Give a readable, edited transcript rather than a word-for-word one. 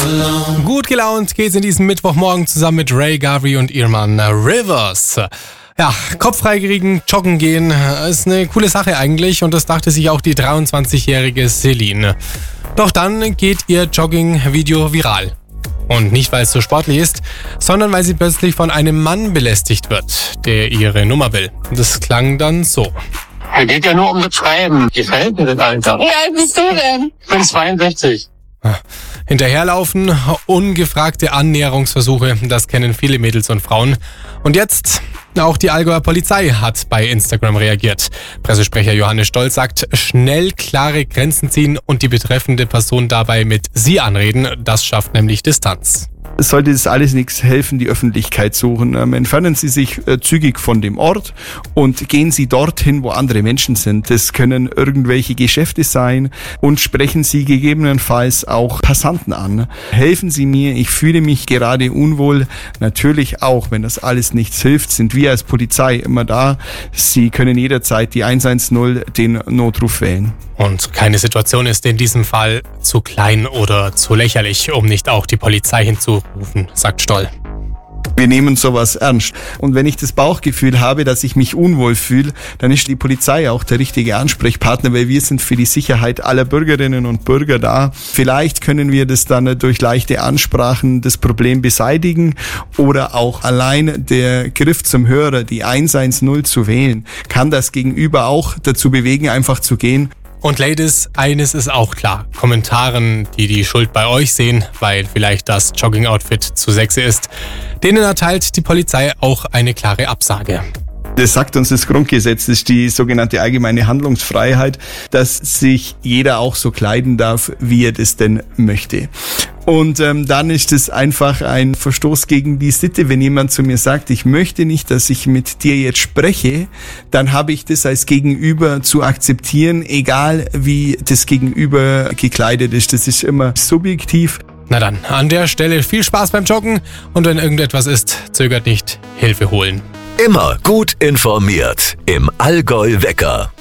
Gut gelaunt geht's in diesem Mittwochmorgen zusammen mit Ray Gavry und Irman Rivers. Ja, Kopf freikriegen, joggen gehen, ist eine coole Sache eigentlich und das dachte sich auch die 23-jährige Celine. Doch dann geht ihr Jogging-Video viral. Und nicht, weil es so sportlich ist, sondern weil sie plötzlich von einem Mann belästigt wird, der ihre Nummer will. Das klang dann so. Er geht ja nur um das Schreiben. Gefällt mir das, Alter. Wie alt bist du denn? Ich bin 62. Hinterherlaufen, ungefragte Annäherungsversuche, das kennen viele Mädels und Frauen. Und jetzt, auch die Allgäuer Polizei hat bei Instagram reagiert. Pressesprecher Johannes Stoll sagt, schnell klare Grenzen ziehen und die betreffende Person dabei mit Sie anreden, das schafft nämlich Distanz. Sollte das alles nichts helfen, die Öffentlichkeit suchen. Entfernen Sie sich zügig von dem Ort und gehen Sie dorthin, wo andere Menschen sind. Das können irgendwelche Geschäfte sein und sprechen Sie gegebenenfalls auch Passanten an. Helfen Sie mir, ich fühle mich gerade unwohl. Natürlich auch, wenn das alles nichts hilft, sind wir als Polizei immer da. Sie können jederzeit die 110, den Notruf wählen. Und keine Situation ist in diesem Fall zu klein oder zu lächerlich, um nicht auch die Polizei hinzurufen, sagt Stoll. Wir nehmen sowas ernst. Und wenn ich das Bauchgefühl habe, dass ich mich unwohl fühle, dann ist die Polizei auch der richtige Ansprechpartner, weil wir sind für die Sicherheit aller Bürgerinnen und Bürger da. Vielleicht können wir das dann durch leichte Ansprachen das Problem beseitigen oder auch allein der Griff zum Hörer, die 110 zu wählen, kann das Gegenüber auch dazu bewegen, einfach zu gehen. Und Ladies, eines ist auch klar. Kommentaren, die die Schuld bei euch sehen, weil vielleicht das Jogging-Outfit zu sexy ist, denen erteilt die Polizei auch eine klare Absage. Das sagt uns das Grundgesetz, das ist die sogenannte allgemeine Handlungsfreiheit, dass sich jeder auch so kleiden darf, wie er das denn möchte. Und dann ist es einfach ein Verstoß gegen die Sitte, wenn jemand zu mir sagt, ich möchte nicht, dass ich mit dir jetzt spreche, dann habe ich das als Gegenüber zu akzeptieren, egal wie das Gegenüber gekleidet ist. Das ist immer subjektiv. Na dann, an der Stelle viel Spaß beim Joggen und wenn irgendetwas ist, zögert nicht, Hilfe holen. Immer gut informiert im Allgäu Wecker.